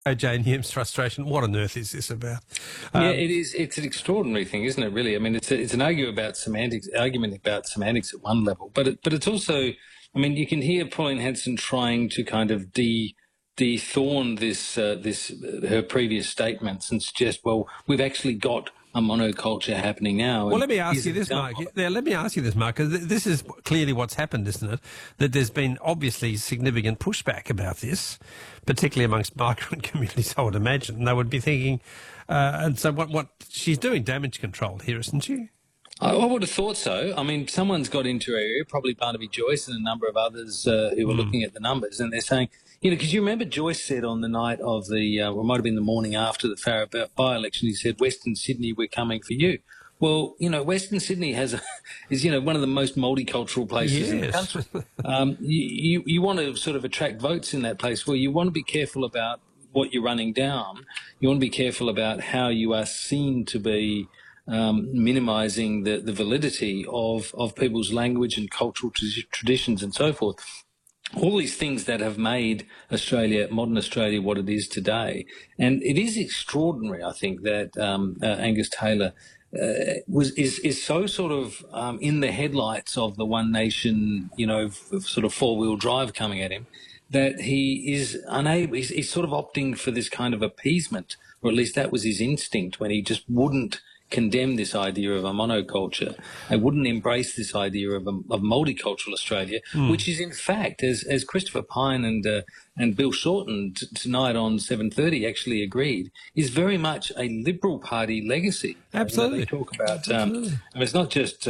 Jane Hume's frustration. What on earth is this about? Yeah, it is. It's an extraordinary thing, isn't it? Really, I mean, it's an argument about semantics at one level, but it's also, I mean, you can hear Pauline Hanson trying to kind of dethorn this her previous statements and suggest, well, we've actually got a monoculture happening now. Well, let me ask you this, Mark. Let me ask you this, Mark, because this is clearly what's happened, isn't it? That there's been obviously significant pushback about this, particularly amongst migrant communities, I would imagine. And they would be thinking, and so what she's doing damage control here, isn't she? I would have thought so. I mean, someone's got into her area, probably Barnaby Joyce and a number of others who were looking at the numbers, and they're saying, because you remember Joyce said on the night of the, or it might have been the morning after the Farrer by-election, he said, Western Sydney, we're coming for you. Well, Western Sydney is one of the most multicultural places in the country. You want to sort of attract votes in that place. Well, you want to be careful about what you're running down. You want to be careful about how you are seen to be minimising the validity of people's language and cultural traditions and so forth. All these things that have made modern Australia, what it is today. And it is extraordinary, I think, that Angus Taylor is so sort of in the headlights of the One Nation, sort of four-wheel drive coming at him, that he is unable, he's sort of opting for this kind of appeasement, or at least that was his instinct when he just wouldn't condemn this idea of a monoculture. They wouldn't embrace this idea of multicultural Australia, which is in fact, as Christopher Pyne and Bill Shorten tonight on 7:30 actually agreed, is very much a Liberal Party legacy. Absolutely. They talk about, it's not just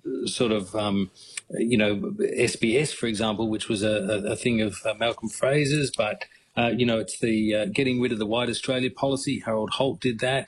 SBS, for example, which was a thing of Malcolm Fraser's, but it's the getting rid of the White Australia policy. Harold Holt did that.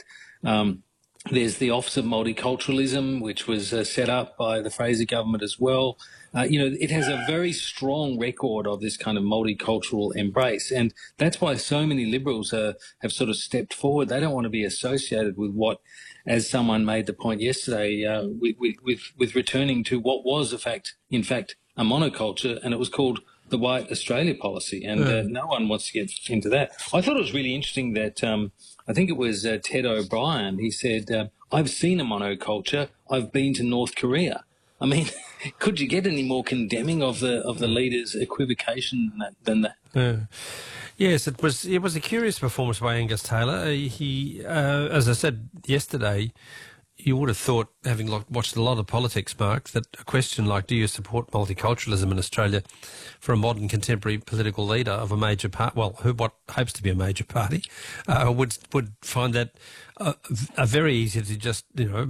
There's the Office of Multiculturalism, which was set up by the Fraser government as well. It has a very strong record of this kind of multicultural embrace. And that's why so many Liberals have sort of stepped forward. They don't want to be associated with what, as someone made the point yesterday, with returning to what was, in fact, a monoculture, and it was called the White Australia policy. And no one wants to get into that. I thought it was really interesting that I think it was Ted O'Brien. He said, I've seen a monoculture. I've been to North Korea. I mean, could you get any more condemning of the leader's equivocation than that? Yes, it was a curious performance by Angus Taylor. He, as I said yesterday, you would have thought, having watched a lot of politics, Mark, that a question like, do you support multiculturalism in Australia for a modern contemporary political leader of a major party, what hopes to be a major party, would find that very easy to just,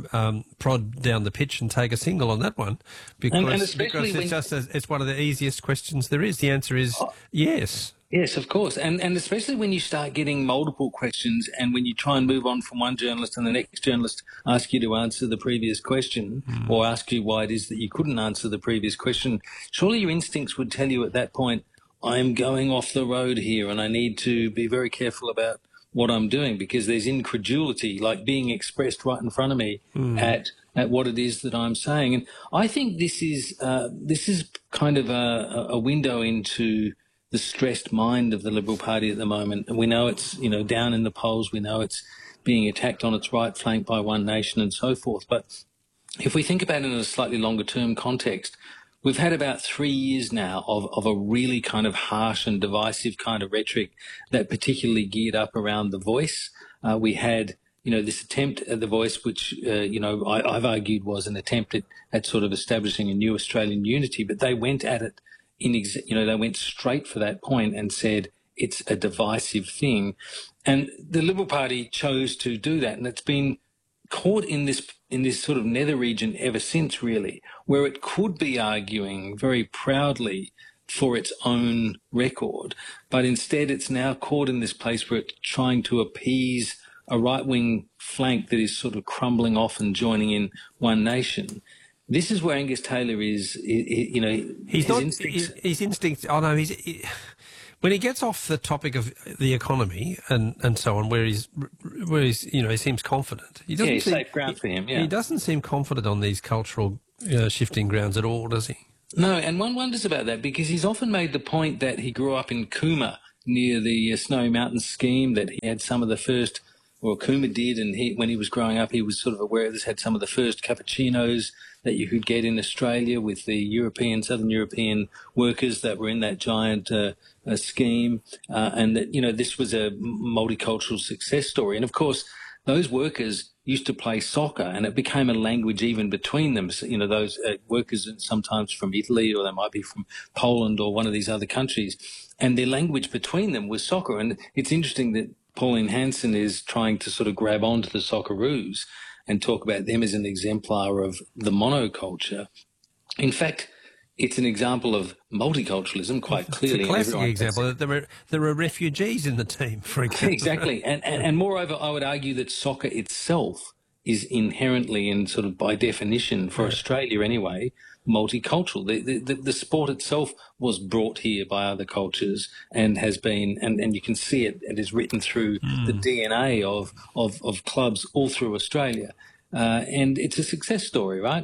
prod down the pitch and take a single on that one, because it's one of the easiest questions there is. The answer is yes. Yes, of course. And especially when you start getting multiple questions and when you try and move on from one journalist and the next journalist asks you to answer the previous question or ask you why it is that you couldn't answer the previous question, surely your instincts would tell you at that point, I'm going off the road here and I need to be very careful about what I'm doing, because there's incredulity like being expressed right in front of me at what it is that I'm saying. And I think this is kind of a window into the stressed mind of the Liberal Party at the moment. And we know it's, down in the polls. We know it's being attacked on its right flank by One Nation and so forth. But if we think about it in a slightly longer term context, we've had about 3 years now of a really kind of harsh and divisive kind of rhetoric that particularly geared up around The Voice. We had, this attempt at The Voice, which, I've argued was an attempt at sort of establishing a new Australian unity, but they went at it they went straight for that point and said it's a divisive thing. And the Liberal Party chose to do that. And it's been caught in this sort of nether region ever since, really, where it could be arguing very proudly for its own record. But instead, it's now caught in this place where it's trying to appease a right-wing flank that is sort of crumbling off and joining in One Nation. This is where Angus Taylor is, his instincts. Oh no, when he gets off the topic of the economy and so on, where he's, he seems confident. It's safe ground for him. Yeah, he doesn't seem confident on these cultural shifting grounds at all, does he? No, and one wonders about that because he's often made the point that he grew up in Cooma, near the Snowy Mountains scheme, that he had some of the first, or Kuma did, and when he was growing up, he was sort of aware of this, had some of the first cappuccinos that you could get in Australia with the Southern European workers that were in that giant scheme, and that, this was a multicultural success story. And of course, those workers used to play soccer, and it became a language even between them. So, those workers sometimes from Italy, or they might be from Poland or one of these other countries, and their language between them was soccer. And it's interesting that Pauline Hanson is trying to sort of grab onto the Socceroos and talk about them as an exemplar of the monoculture. In fact, it's an example of multiculturalism, quite clearly. It's a classic example. There are refugees in the team, for example. Exactly. And moreover, I would argue that soccer itself is inherently, and sort of by definition for Australia anyway, multicultural. The sport itself was brought here by other cultures and has been, and you can see it is written through the DNA of clubs all through Australia. And it's a success story, right?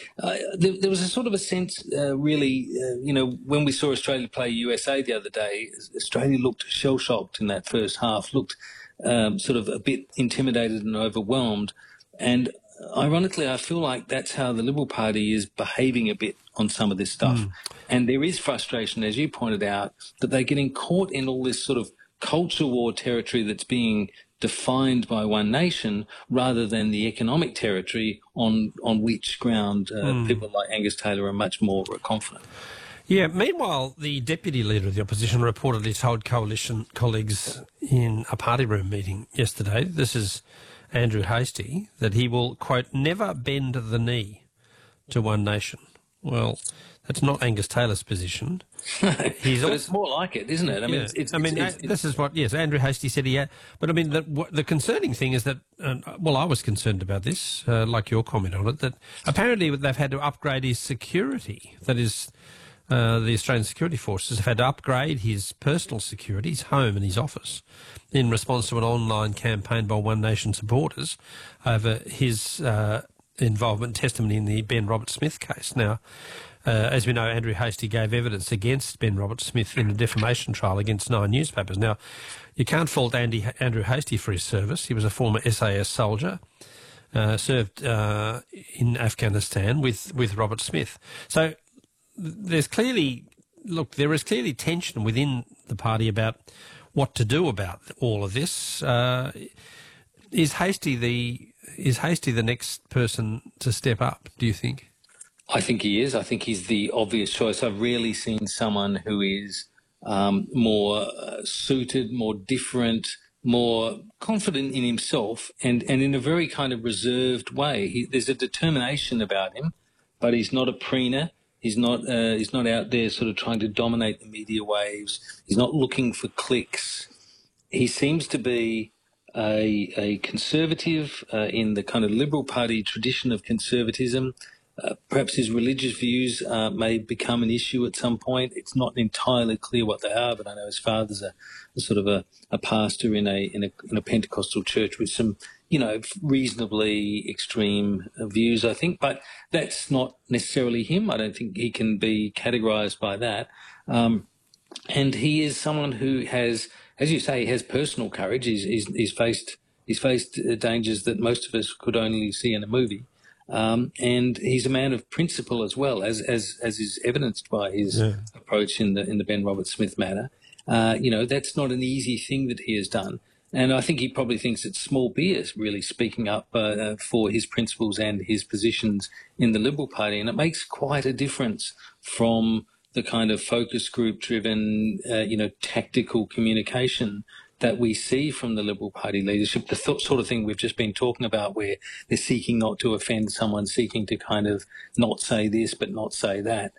There was a sort of a sense, really, when we saw Australia play USA the other day, Australia looked shell-shocked in that first half, looked sort of a bit intimidated and overwhelmed. And ironically, I feel like that's how the Liberal Party is behaving a bit on some of this stuff. And there is frustration, as you pointed out, that they're getting caught in all this sort of culture war territory that's being defined by one nation, rather than the economic territory on which ground people like Angus Taylor are much more confident. Yeah, meanwhile, the deputy leader of the opposition reportedly told coalition colleagues in a party room meeting yesterday, this is Andrew Hastie, that he will, quote, never bend the knee to one nation. Well, that's not Angus Taylor's position. It's more like it, isn't it? I mean, this is what, yes, Andrew Hastie said he had. But I mean, the concerning thing is that, I was concerned about this, like your comment on it, that apparently they've had to upgrade his security. That is, the Australian Security Forces have had to upgrade his personal security, his home and his office, in response to an online campaign by One Nation supporters over his involvement and testimony in the Ben Roberts-Smith case. Now, as we know, Andrew Hastie gave evidence against Ben Roberts-Smith in a defamation trial against 9 newspapers. Now, you can't fault Andrew Hastie for his service. He was a former SAS soldier, served in Afghanistan with Robert Smith. So there is clearly tension within the party about what to do about all of this. Is Hastie the next person to step up, do you think? I think he is. I think he's the obvious choice. I've rarely seen someone who is more suited, more different, more confident in himself, and in a very kind of reserved way. There's a determination about him, but he's not a preener. He's not out there sort of trying to dominate the media waves. He's not looking for clicks. He seems to be a conservative in the kind of Liberal Party tradition of conservatism. Perhaps his religious views may become an issue at some point. It's not entirely clear what they are, but I know his father's a sort of a pastor in a Pentecostal church with some, reasonably extreme views, I think. But that's not necessarily him. I don't think he can be categorised by that. And he is someone who has, as you say, has personal courage. He's faced dangers that most of us could only see in a movie. And he's a man of principle as well, as is evidenced by his approach in the Ben Roberts-Smith matter. That's not an easy thing that he has done. And I think he probably thinks it's small beer really speaking up for his principles and his positions in the Liberal Party. And it makes quite a difference from the kind of focus group driven, tactical communication that we see from the Liberal Party leadership, the sort of thing we've just been talking about, where they're seeking not to offend someone, seeking to kind of not say this but not say that.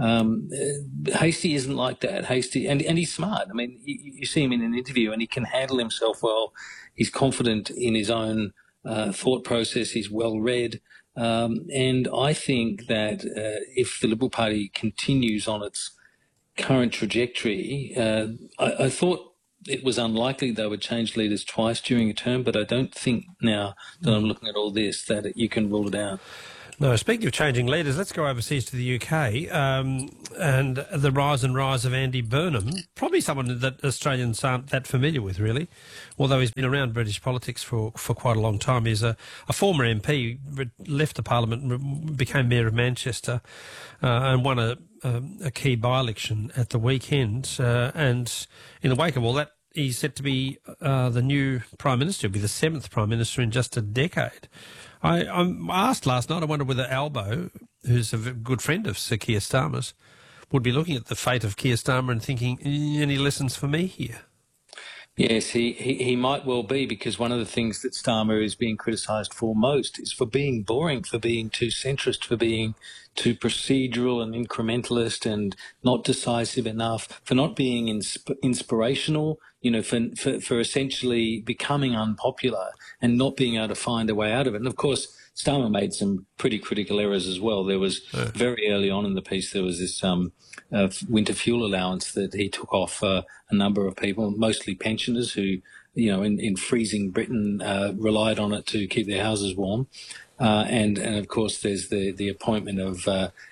Hastie isn't like that. Hastie, and he's smart. I mean, you see him in an interview and he can handle himself well. He's confident in his own thought process. He's well read. And I think that if the Liberal Party continues on its current trajectory, I thought it was unlikely they would change leaders twice during a term, but I don't think now that I'm looking at all this that you can rule it out. No, speaking of changing leaders, let's go overseas to the UK and the rise of Andy Burnham, probably someone that Australians aren't that familiar with, really, although he's been around British politics for quite a long time. He's a former MP, left the Parliament, became Mayor of Manchester and won a key by-election at the weekend. And in the wake of all that, he's set to be the new Prime Minister. He'll be the 7th Prime Minister in just a decade. I asked last night, I wonder whether Albo, who's a good friend of Sir Keir Starmer's, would be looking at the fate of Keir Starmer and thinking, any lessons for me here? Yes, he might well be, because one of the things that Starmer is being criticised for most is for being boring, for being too centrist, for being too procedural and incrementalist and not decisive enough, for not being inspirational, for essentially becoming unpopular and not being able to find a way out of it. And of course, Starmer made some pretty critical errors as well. There was very early on in the piece, there was this winter fuel allowance that he took off a number of people, mostly pensioners who, in freezing Britain, relied on it to keep their houses warm. And of course, there's the appointment of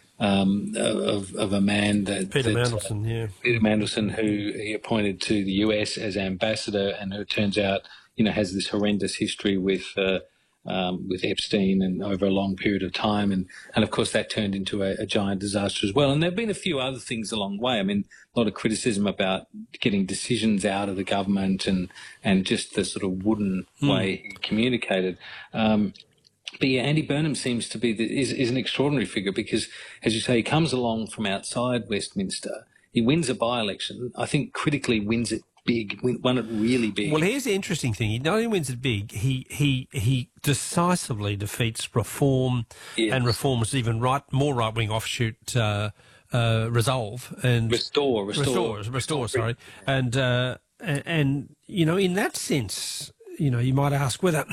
a man Peter Mandelson, Peter Mandelson, who he appointed to the US as ambassador, and who turns out, has this horrendous history with Epstein and over a long period of time. And of course, that turned into a giant disaster as well. And there have been a few other things along the way. I mean, a lot of criticism about getting decisions out of the government and just the sort of wooden way he communicated. But yeah, Andy Burnham seems to be is an extraordinary figure because, as you say, he comes along from outside Westminster. He wins a by-election. I think critically wins it big, won it really big. Well, here's the interesting thing. He not only wins it big, he decisively defeats Reform and Reform's even more right-wing offshoot Resolve and Restore. Sorry, and in that sense, you might ask whether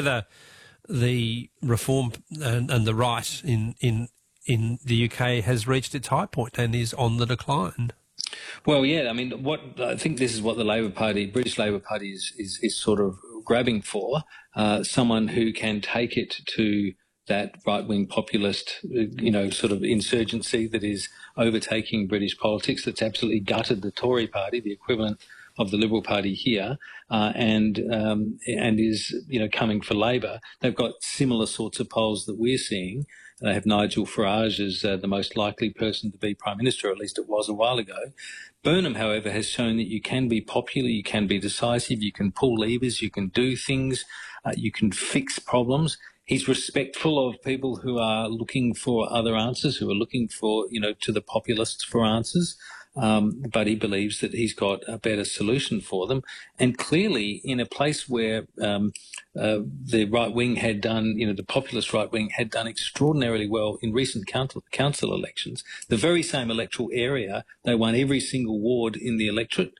the Reform and the right in the UK has reached its high point and is on the decline. Well, yeah, I mean, I think this is what the Labor Party, British Labor Party, is sort of grabbing for, someone who can take it to that right-wing populist, sort of insurgency that is overtaking British politics, that's absolutely gutted the Tory party, the equivalent of the Liberal Party here, and is, coming for Labor. They've got similar sorts of polls that we're seeing. They have Nigel Farage as the most likely person to be Prime Minister, or at least it was a while ago. Burnham, however, has shown that you can be popular, you can be decisive, you can pull levers, you can do things, you can fix problems. He's respectful of people who are looking for other answers, who are looking for, to the populists for answers. But he believes that he's got a better solution for them. And clearly, in a place where the right wing had done, the populist right wing had done extraordinarily well in recent council elections, the very same electoral area, they won every single ward in the electorate,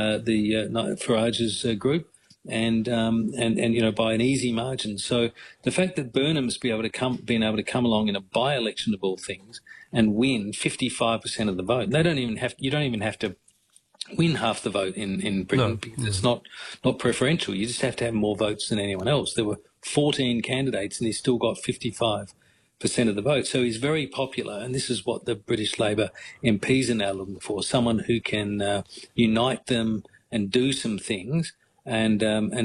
Farage's group. And by an easy margin. So the fact that Burnham's been able to come along in a by-election of all things and win 55% of the vote, you don't even have to win half the vote in Britain because it's not preferential. You just have to have more votes than anyone else. There were 14 candidates and he still got 55% of the vote. So he's very popular, and this is what the British Labor MPs are now looking for: someone who can unite them and do some things. And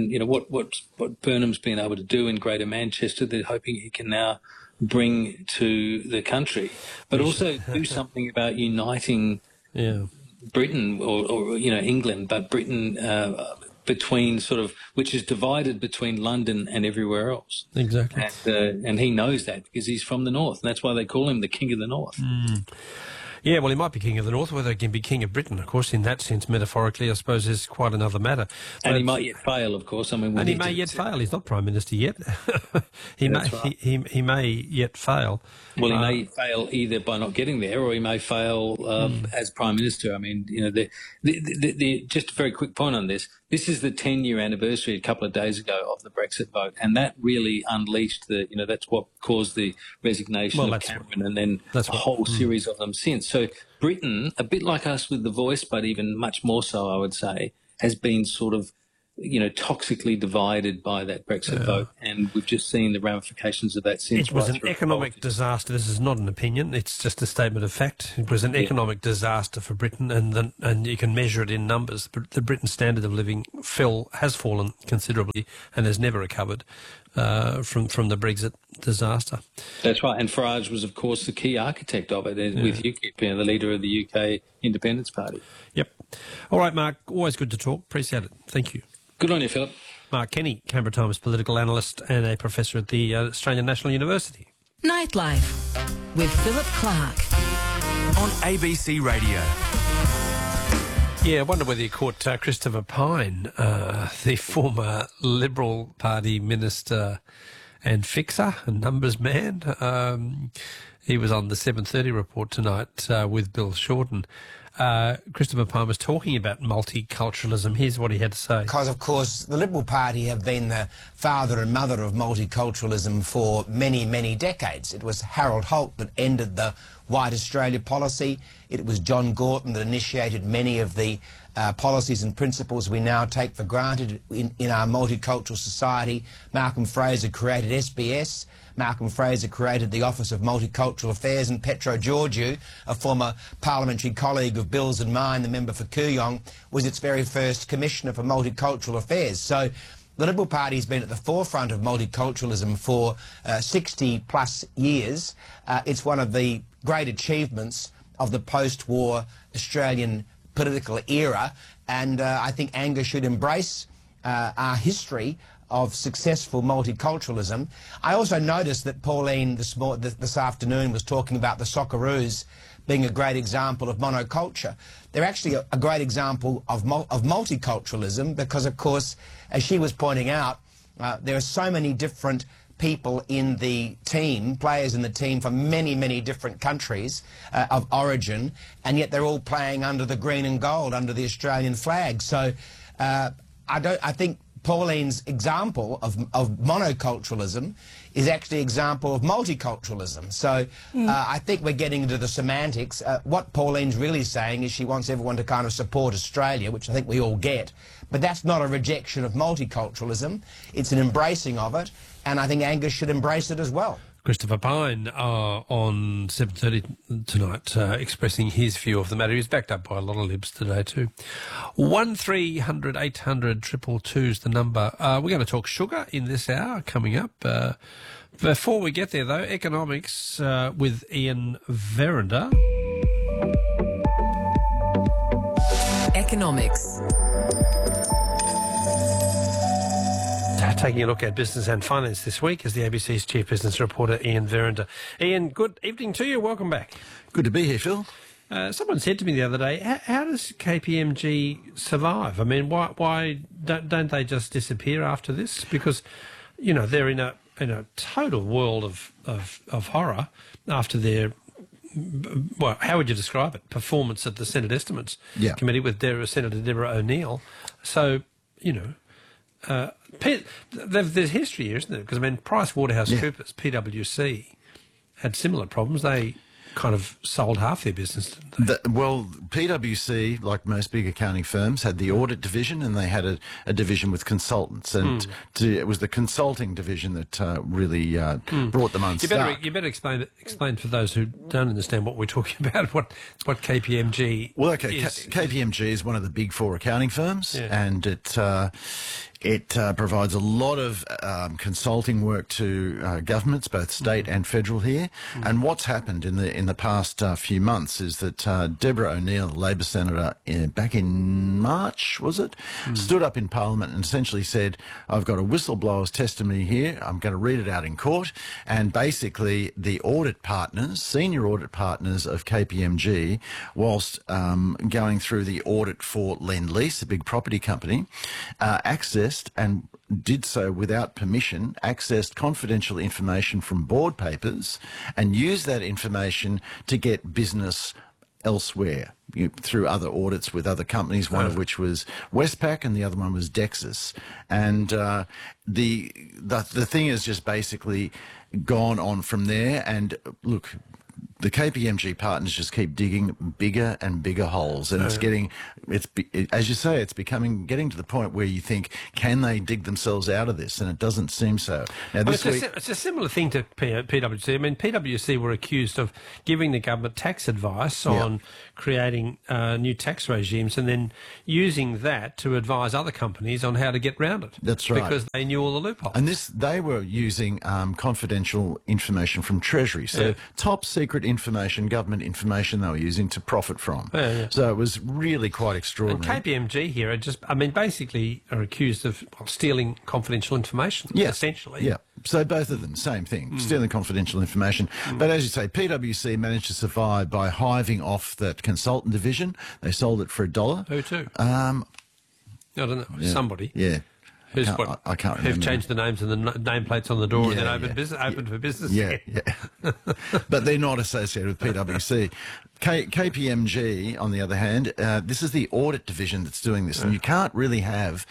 what Burnham's been able to do in Greater Manchester, they're hoping he can now bring to the country, but also do something about uniting Britain or England, but Britain between which is divided between London and everywhere else. Exactly. And he knows that because he's from the North, and that's why they call him the King of the North. Mm. Yeah, well, he might be King of the North, whether he can be King of Britain. Of course, in that sense, metaphorically, I suppose, is quite another matter. And he might yet fail, of course. I mean, he may yet fail. He's not Prime Minister yet. He may yet fail. Well, he may fail either by not getting there, or he may fail as Prime Minister. I mean, just a very quick point on this. This is the 10-year anniversary a couple of days ago of the Brexit vote, and that really unleashed that's what caused the resignation of Cameron, and then a whole series of them since. So Britain, a bit like us with The Voice, but even much more so, I would say, has been sort of, toxically divided by that Brexit vote. and we've just seen the ramifications of that since. It was right an through economic politics. disaster. This is not an opinion. It's just a statement of fact. It was an economic disaster for Britain, and you can measure it in numbers. But the Britain standard of living has fallen considerably and has never recovered from the Brexit disaster. That's right. And Farage was, of course, the key architect of it, with UKIP, the leader of the UK Independence Party. Yep. All right, Mark. Always good to talk. Appreciate it. Thank you. Good on you, Philip. Mark Kenny, Canberra Times political analyst and a professor at the Australian National University. Nightlife with Philip Clark on ABC Radio. Yeah, I wonder whether you caught Christopher Pyne, the former Liberal Party minister and fixer, a numbers man. He was on the 7:30 report tonight with Bill Shorten. Christopher Pyne was talking about multiculturalism. Here's what he had to say. Because, of course, the Liberal Party have been the father and mother of multiculturalism for many, many decades. It was Harold Holt that ended the White Australia policy. It was John Gorton that initiated many of the policies and principles we now take for granted in our multicultural society. Malcolm Fraser created SBS. Malcolm Fraser created the Office of Multicultural Affairs, and Petro Georgiou, a former parliamentary colleague of Bill's and mine, the member for Kooyong, was its very first Commissioner for Multicultural Affairs. So the Liberal Party has been at the forefront of multiculturalism for 60-plus years. It's one of the great achievements of the post-war Australian political era, and I think Angus should embrace our history of successful multiculturalism. I also noticed that Pauline this afternoon was talking about the Socceroos being a great example of monoculture. They're actually a great example of multiculturalism because, of course, as she was pointing out, there are so many different people in the team, players in the team from many, many different countries of origin, and yet they're all playing under the green and gold, under the Australian flag. So I think Pauline's example of monoculturalism is actually an example of multiculturalism. So I think we're getting into the semantics. What Pauline's really saying is she wants everyone to kind of support Australia, which I think we all get. But that's not a rejection of multiculturalism. It's an embracing of it, and I think Angus should embrace it as well. Christopher Pyne on 7:30 tonight, expressing his view of the matter. He's backed up by a lot of Libs today too. 1300 800 222 is the number. We're going to talk sugar in this hour coming up. Before we get there, though, economics with Ian Verrinder. Economics. Taking a look at business and finance this week is the ABC's chief business reporter, Ian Verrinder. Ian, good evening to you. Welcome back. Good to be here, Phil. Someone said to me the other day, how does KPMG survive? I mean, why don't they just disappear after this? Because, you know, they're in a total world of horror after their, well, how would you describe it? Performance at the Senate Estimates Committee with Senator Deborah O'Neill. So, you know, there's history here, isn't there? Because, I mean, PricewaterhouseCoopers, PwC, had similar problems. They kind of sold half their business, didn't they? Well, PwC, like most big accounting firms, had the audit division, and they had a division with consultants, and it was the consulting division that really brought them unstuck. You better explain for those who don't understand what we're talking about, what KPMG Well, okay, is. KPMG is one of the big four accounting firms, and it provides a lot of consulting work to governments, both state and federal here. And what's happened in the past few months is that Deborah O'Neill, the Labor senator, back in March, was it, stood up in Parliament and essentially said, "I've got a whistleblower's testimony here. I'm going to read it out in court." And basically, the audit partners, senior audit partners of KPMG, whilst going through the audit for Lendlease, a big property company, accessed and did so without permission, accessed confidential information from board papers and used that information to get business elsewhere through other audits with other companies, one of which was Westpac and the other one was Dexus. And the thing has just basically gone on from there. And look, the KPMG partners just keep digging bigger and bigger holes, and as you say, it's getting to the point where you think, can they dig themselves out of this? And it doesn't seem so. Now, it's a similar thing to PwC. I mean, PwC were accused of giving the government tax advice on creating new tax regimes and then using that to advise other companies on how to get round it. That's right. Because they knew all the loopholes. And they were using confidential information from Treasury. So top secret information, government information they were using to profit from. So it was really quite extraordinary. And KPMG here basically are accused of stealing confidential information, essentially. Yeah. So both of them, same thing, stealing confidential information. But as you say, PwC managed to survive by hiving off that consultant division. They sold it for $1. Who to? I don't know. Somebody. Yeah. I can't remember. Who've changed the names and the nameplates on the door and then opened for business. Yeah. But they're not associated with PwC. KPMG, on the other hand, this is the audit division that's doing this, and you can't really have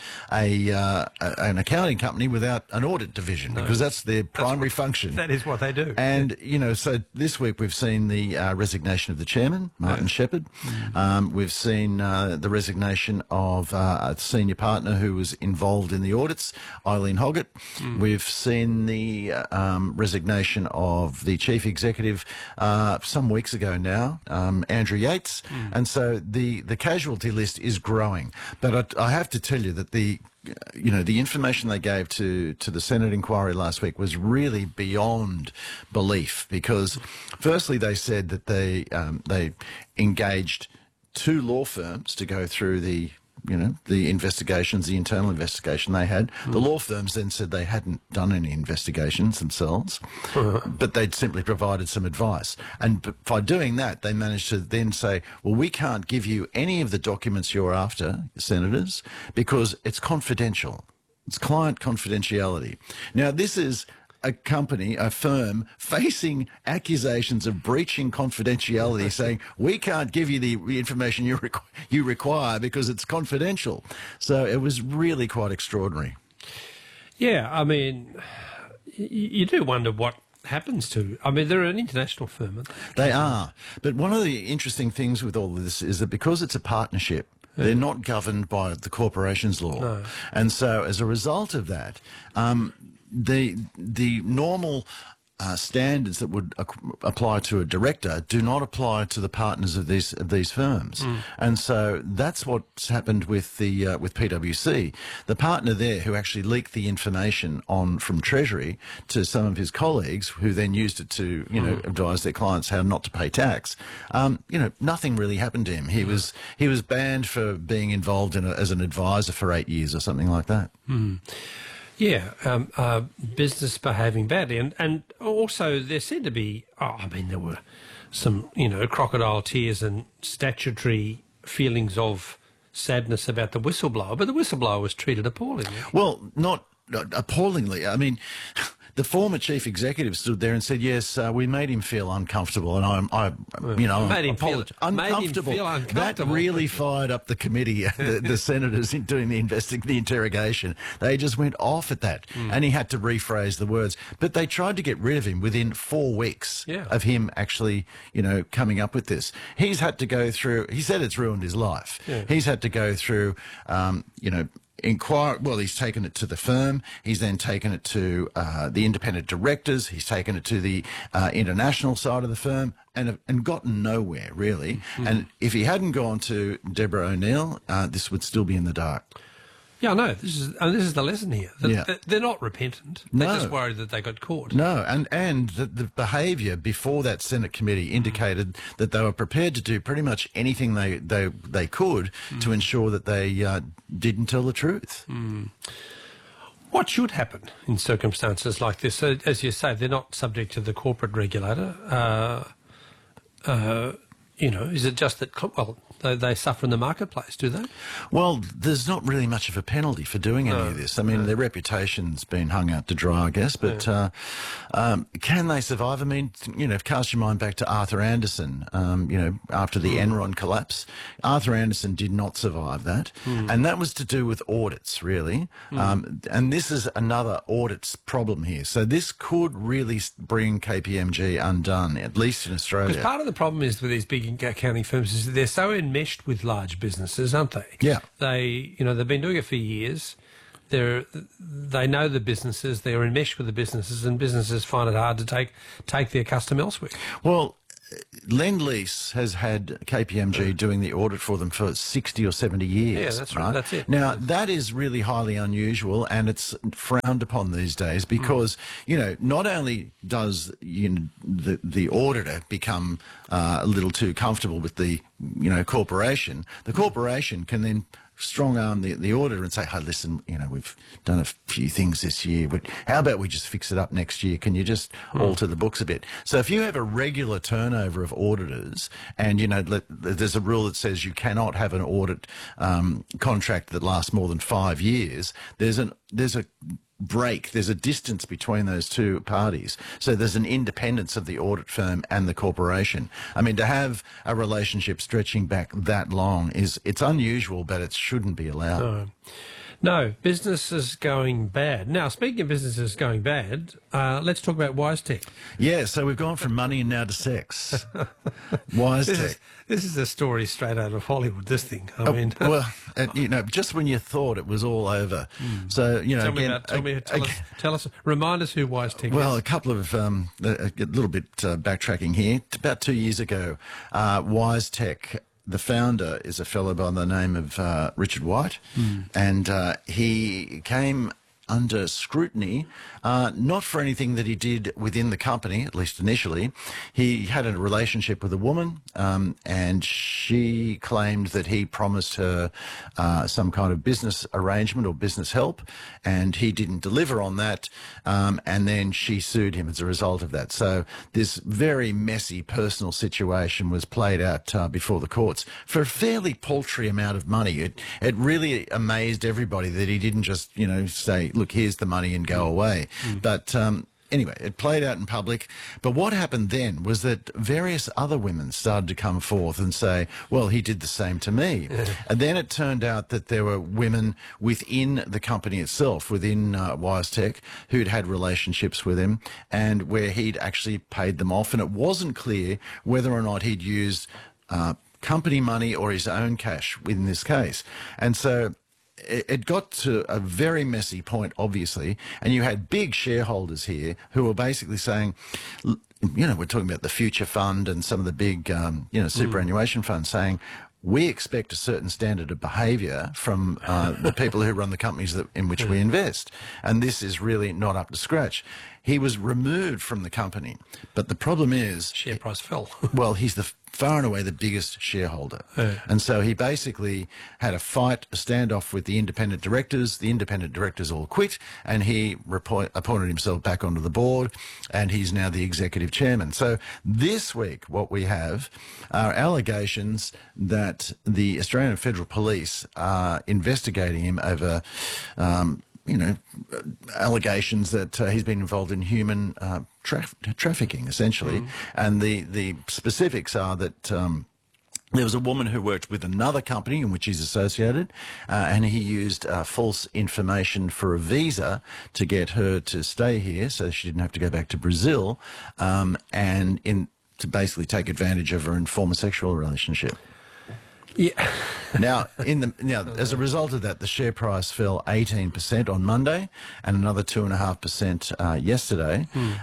an accounting company without an audit division because that's their primary function. That is what they do. And so this week we've seen the resignation of the chairman, Martin Shepherd. We've seen the resignation of a senior partner who was involved in the audits, Eileen Hoggett. We've seen the resignation of the chief executive some weeks ago now. Andrew Yates, and so the casualty list is growing. But I have to tell you that the information they gave to the Senate inquiry last week was really beyond belief, because firstly they said that they engaged 2 law firms to go through the investigations, the internal investigation they had. The law firms then said they hadn't done any investigations themselves, but they'd simply provided some advice. And by doing that, they managed to then say, well, we can't give you any of the documents you're after, senators, because it's confidential. It's client confidentiality. Now, this is a firm facing accusations of breaching confidentiality, saying we can't give you the information you require because it's confidential. So it was really quite extraordinary. Yeah, I mean, you do wonder what happens to. I mean, they're an international firm, aren't they? They are. But one of the interesting things with all of this is that because it's a partnership, they're not governed by the corporations law. No. And so as a result of that, the normal standards that would apply to a director do not apply to the partners of these firms, and so that's what's happened with PwC. The partner there who actually leaked the information from Treasury to some of his colleagues, who then used it to advise their clients how not to pay tax. Nothing really happened to him. He was banned for being involved as an advisor for 8 years or something like that. Yeah, business behaving badly. And also there seemed to be, there were some, crocodile tears and statutory feelings of sadness about the whistleblower, but the whistleblower was treated appallingly. Well, not appallingly. I mean, the former chief executive stood there and said, "Yes, we made him feel uncomfortable," and I'm made him feel uncomfortable. That really fired up the committee, the senators in doing the interrogation. They just went off at that, and he had to rephrase the words. But they tried to get rid of him within 4 weeks of him actually, coming up with this. He's had to go through. He said it's ruined his life. Yeah. He's had to go through, inquire. Well, he's taken it to the firm. He's then taken it to the independent directors. He's taken it to the international side of the firm, and gotten nowhere really. And if he hadn't gone to Deborah O'Neill, this would still be in the dark. Yeah, I know. This is the lesson here. They're not repentant. They're just worried that they got caught. No, and the behaviour before that Senate committee indicated that they were prepared to do pretty much anything they could to ensure that they didn't tell the truth. What should happen in circumstances like this? As you say, they're not subject to the corporate regulator. You know, is it just that, well, they suffer in the marketplace, do they? Well, there's not really much of a penalty for doing any of this. I mean, their reputation's been hung out to dry, I guess, but can they survive? I mean, you know, cast your mind back to Arthur Anderson, you know, after the Enron collapse. Arthur Anderson did not survive that, and that was to do with audits, really. And this is another audits problem here. So this could really bring KPMG undone, at least in Australia. Because part of the problem is with these big accounting firms is that they're so enmeshed with large businesses, aren't they? Yeah. They, you know, they've been doing it for years. They know the businesses. They're enmeshed with the businesses, and businesses find it hard to take their custom elsewhere. Well, Lend-Lease has had KPMG doing the audit for them for 60 or 70 years. Yeah, that's right. That's it. Now, that is really highly unusual, and it's frowned upon these days because, you know, not only does the auditor become a little too comfortable with the, you know, corporation, the corporation can then strong-arm the auditor and say, hey, listen, you know, we've done a few things this year, but how about we just fix it up next year? Can you just alter the books a bit? So if you have a regular turnover of auditors and, you know, there's a rule that says you cannot have an audit contract that lasts more than 5 years, there's a break, there's a distance between those two parties. So there's an independence of the audit firm and the corporation. I mean, to have a relationship stretching back that long it's unusual, but it shouldn't be allowed. No, business is going bad. Now, speaking of businesses going bad, let's talk about WiseTech. Yeah, so we've gone from money now to sex. WiseTech. This is a story straight out of Hollywood, this thing. I mean... well, you know, just when you thought it was all over. So, you know, tell us, remind us who WiseTech is. Well, a couple of, a little bit backtracking here. About 2 years ago, WiseTech, the founder is a fellow by the name of Richard White, and he came under scrutiny, not for anything that he did within the company, at least initially. He had a relationship with a woman, and she claimed that he promised her some kind of business arrangement or business help, and he didn't deliver on that, and then she sued him as a result of that. So this very messy personal situation was played out before the courts for a fairly paltry amount of money. It really amazed everybody that he didn't just, you know, say, look, here's the money and go away. But anyway, it played out in public. But what happened then was that various other women started to come forth and say, well, he did the same to me. And then it turned out that there were women within the company itself, within WiseTech, who'd had relationships with him and where he'd actually paid them off. And it wasn't clear whether or not he'd used company money or his own cash in this case. And so it got to a very messy point, obviously, and you had big shareholders here who were basically saying, you know, we're talking about the Future Fund and some of the big, you know, superannuation funds saying, we expect a certain standard of behaviour from the people who run the companies in which we invest, and this is really not up to scratch. He was removed from the company, but the problem is... share price fell. Well, he's far and away the biggest shareholder. And so he basically had a standoff with the independent directors. The independent directors all quit, and he appointed himself back onto the board, and he's now the executive chairman. So this week what we have are allegations that the Australian Federal Police are investigating him over... you know, allegations that he's been involved in human trafficking, essentially. And the specifics are that there was a woman who worked with another company in which he's associated, and he used false information for a visa to get her to stay here so she didn't have to go back to Brazil, and to basically take advantage of her and form a sexual relationship. Yeah. Now, as a result of that, the share price fell 18% on Monday and another 2.5% yesterday.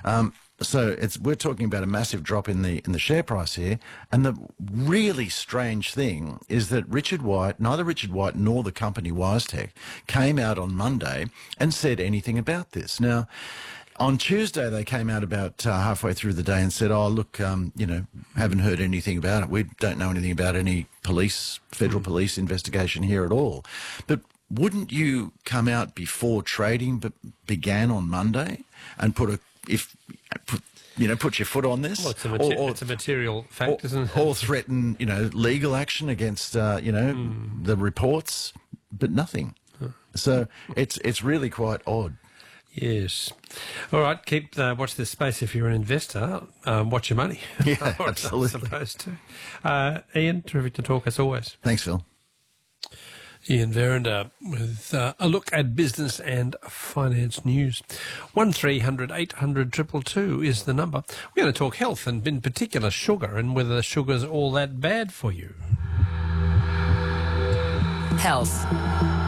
So we're talking about a massive drop in the share price here. And the really strange thing is that neither Richard White nor the company WiseTech came out on Monday and said anything about this. Now, on Tuesday, they came out about halfway through the day and said, oh, look, you know, haven't heard anything about it. We don't know anything about any federal police investigation here at all. But wouldn't you come out before trading began on Monday and put your foot on this, Well, it's a material fact, isn't it? Or threaten, legal action against, the reports, but nothing. So it's really quite odd. Yes. All right, watch this space if you're an investor. Watch your money. Yeah, absolutely. Supposed to. Ian, terrific to talk as always. Thanks, Phil. Ian Verinder with a look at business and finance news. 1300 800 222 is the number. We're going to talk health and in particular sugar and whether sugar's all that bad for you. Health.